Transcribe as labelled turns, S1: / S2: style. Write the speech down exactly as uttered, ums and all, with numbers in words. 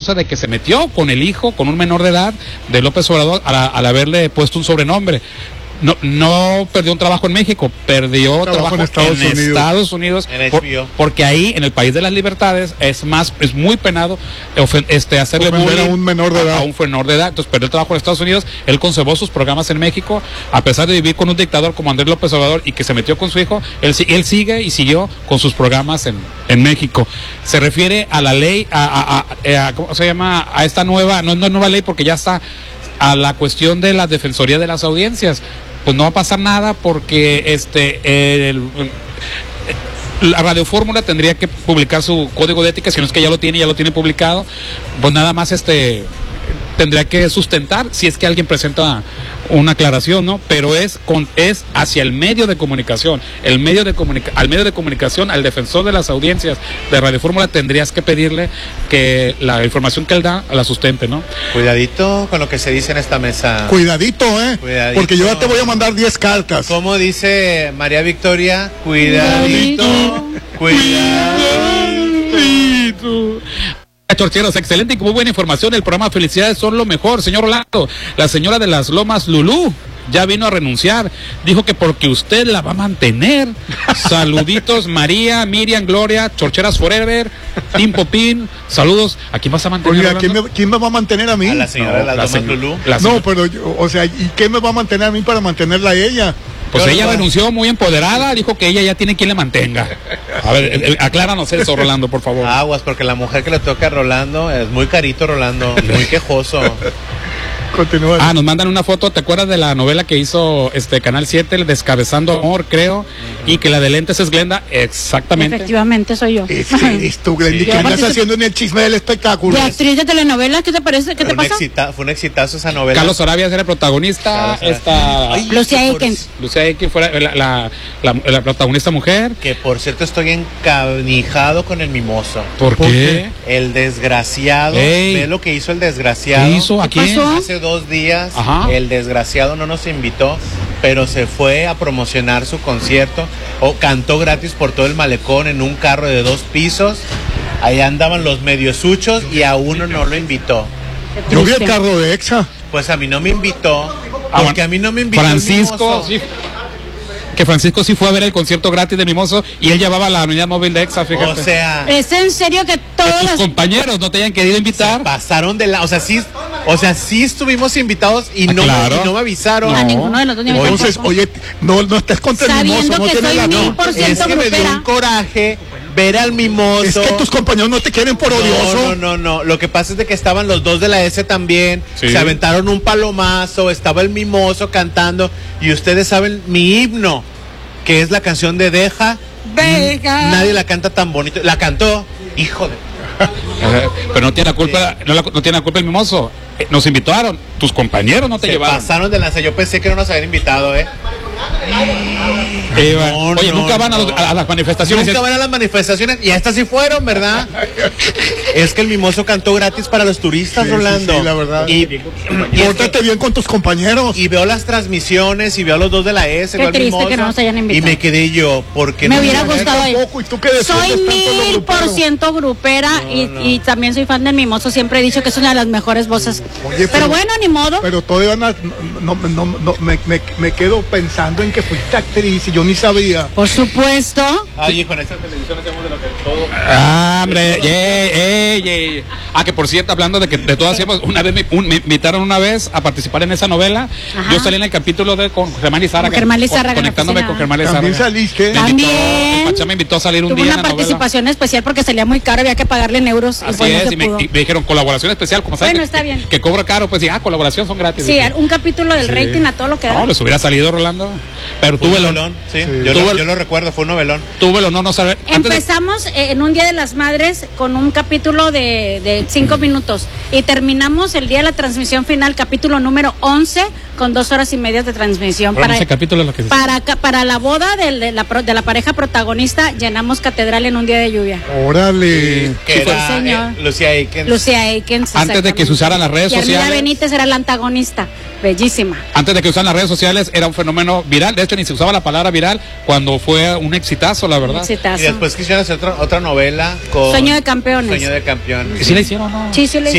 S1: causa de que se metió con el hijo, con un menor de edad de López Obrador, al, al haberle puesto un sobrenombre. No, no perdió un trabajo en México, perdió trabajo, trabajo en, Estados, en Unidos. Estados Unidos, en por, porque ahí en el país de las libertades es más, es muy penado este hacerle bullying
S2: a un menor de edad.
S1: A, a un menor de edad. Entonces perdió el trabajo en Estados Unidos, él conservó sus programas en México, a pesar de vivir con un dictador como Andrés López Obrador y que se metió con su hijo, él, él sigue y siguió con sus programas en, en México. Se refiere a la ley, a, a, a, a ¿cómo se llama? A esta nueva, no es no, nueva ley porque ya está, a la cuestión de la defensoría de las audiencias. Pues no va a pasar nada porque este el, el, la Radio Fórmula tendría que publicar su código de ética, si no es que ya lo tiene, ya lo tiene publicado, pues nada más este tendría que sustentar si es que alguien presenta una aclaración, ¿no? Pero es con es hacia el medio de comunicación, el medio de comunica, al medio de comunicación, al defensor de las audiencias de Radio Fórmula tendrías que pedirle que la información que él da la sustente, ¿no?
S3: Cuidadito con lo que se dice en esta mesa.
S2: Cuidadito, ¿eh? Cuidadito. Porque yo ya te voy a mandar diez cartas.
S3: Como dice María Victoria, cuidadito, cuidadito.
S1: cuidadito. Chorcheros, excelente y muy buena información. El programa Felicidades son lo mejor, señor Orlando. La señora de las Lomas, Lulú, ya vino a renunciar. Dijo que porque usted la va a mantener. Saluditos, María, Miriam, Gloria, Chorcheras Forever, Tim Popín. Saludos. ¿A quién vas a mantener?
S2: Oye, ¿quién me, ¿quién me va a mantener a mí?
S3: A la señora no, de las Lomas, Lulú.
S2: No, pero, yo, o sea, ¿y qué me va a mantener a mí para mantenerla a ella?
S1: Pues ella no. renunció muy empoderada, dijo que ella ya tiene quien le mantenga. A ver, el, el, acláranos eso, Rolando, por favor.
S3: Aguas, porque la mujer que le toca a Rolando es muy carito, Rolando, muy quejoso.
S2: Continúa.
S1: Ah, nos mandan una foto, ¿te acuerdas de la novela que hizo este Canal siete, el Descabezando Amor, creo? Uh-huh. Y que la de lentes es Glenda, exactamente.
S4: Efectivamente, soy yo.
S2: Es, es tú, Glenda, sí. ¿Qué andas haciendo en el chisme del espectáculo?
S4: De actriz de telenovela, ¿qué te parece? ¿Qué te pasa?
S3: Excita, fue un exitazo esa novela.
S1: Carlos Arabia era el protagonista, esta...
S4: Ay, Lucía Aikens.
S1: Lucía Aikens fue la, la, la, la protagonista mujer.
S3: Que por cierto estoy encanijado con el mimoso.
S1: ¿Por, ¿Por qué?
S3: qué? El desgraciado. Ey. ¿Ve lo que hizo el desgraciado?
S1: ¿Qué hizo? ¿A quién?
S3: Hace dos días, Ajá. el desgraciado no nos invitó, pero se fue a promocionar su concierto, o cantó gratis por todo el malecón en un carro de dos pisos. Ahí andaban los mediosuchos y a uno no lo invitó.
S2: Yo vi el carro de Exa.
S3: Pues a mí no me invitó, porque a mí no me invitó
S1: Francisco, sí. Que Francisco sí fue a ver el concierto gratis de Mimoso y él llevaba la unidad móvil de Exa, fíjate.
S3: O sea,
S4: ¿es en serio que todos
S1: que tus
S4: los
S1: compañeros no te hayan querido invitar?
S3: Pasaron de la, o sea, sí, o sea, sí estuvimos invitados y, ah, no, claro. me, y no me avisaron.
S4: No. A ninguno de los dos ni me
S2: Entonces, tampoco. Oye, no, no estés contra el Mimoso.
S4: Sabiendo
S2: no
S4: que soy
S2: la
S4: mil por ciento
S3: es que me dio un coraje ver al Mimoso.
S2: Es que tus compañeros no te quieren por odioso.
S3: No, no, no, no. Lo que pasa es de que estaban los dos de la S también. Sí. Se aventaron un palomazo, estaba el Mimoso cantando y ustedes saben mi himno, que es la canción de Deja.
S4: Deja.
S3: Nadie la canta tan bonito. La cantó, hijo de...
S1: Pero no tiene la culpa, no, la, no tiene la culpa el Mimoso. Nos invitaron, tus compañeros no te
S3: Se
S1: llevaron.
S3: Pasaron de lanza, yo pensé que no nos habían invitado, ¿eh?
S1: Eh, no, Oye, no, nunca van a, los, a, las manifestaciones.
S3: Nunca van a las manifestaciones y estas sí fueron, ¿verdad? Es que el Mimoso cantó gratis para los turistas, sí, Rolando.
S2: Sí, sí, la verdad.
S3: Y,
S2: y pórtate bien con tus compañeros.
S3: Y veo las transmisiones y veo a los dos de la S.
S4: Qué triste Mimoso, que no nos hayan invitado.
S3: Y me quedé yo, porque
S4: me
S3: no
S4: hubiera gustado ir.
S2: ¿Y tú qué
S4: soy mil por ciento grupera no, y, no. y también soy fan del Mimoso. Siempre he dicho que es una de las mejores voces. Oye, pero, pero bueno, ni modo.
S2: Pero todavía no, no, no, no me, me, me quedo pensando en que fuiste actriz y yo ni sabía.
S4: Por supuesto.
S3: Ay, con esta televisión hacemos de lo que todo.
S1: Ah, hombre, yeah, yeah, yeah. Ah, que por cierto, hablando de que de todas hacemos, una vez me, un, me invitaron una vez a participar en esa novela. Ajá. Yo salí en el capítulo de con Germán Lizárraga.
S4: Con Germán Lizárraga.
S1: Con, conectándome con Germán Lizárraga.
S2: También saliste.
S1: Me invitó, el Pachá me invitó a salir un
S4: Tuvo
S1: día
S4: una
S1: en la
S4: participación
S1: novela.
S4: especial porque salía muy caro, había que pagarle en euros.
S1: Así
S4: y pues
S1: es,
S4: no se
S1: y, me,
S4: pudo.
S1: y me dijeron colaboración especial, como sabes
S4: bueno,
S1: que,
S4: está bien.
S1: Que, que cobra caro, pues sí, ah, colaboración son gratis.
S4: Sí, dije. Un capítulo del sí. rating a todo lo que da.
S1: No, les hubiera salido, Rolando. Pero
S3: fue
S1: tuve
S3: un novelón, sí. sí. Yo, lo, yo lo recuerdo, fue un novelón.
S1: Tuve el honor no saber.
S4: Empezamos de... en un Día de las Madres con un capítulo de, de cinco minutos y terminamos el día de la transmisión final, capítulo número once, con dos horas y media de transmisión.
S1: Bueno,
S4: para,
S1: ese capítulo es lo que
S4: para, para la boda de, de, la, de la pareja protagonista, llenamos catedral en un día de lluvia.
S2: Órale.
S3: Que era, sí, señor. Eh, Lucía Aikens.
S4: Lucía Aikens.
S1: Antes de que se usaran las redes
S4: y
S1: sociales.
S4: Armida Benítez era la antagonista. Bellísima.
S1: Antes de que usaran las redes sociales era un fenómeno viral. De hecho, ni se usaba la palabra viral cuando fue un exitazo, la verdad.
S4: Exitazo.
S3: Y después quisieron hacer otra, otra novela con
S4: Sueño de Campeones.
S3: Sueño de Campeones.
S1: ¿Sí la hicieron o no?
S4: Sí, sí la hicieron.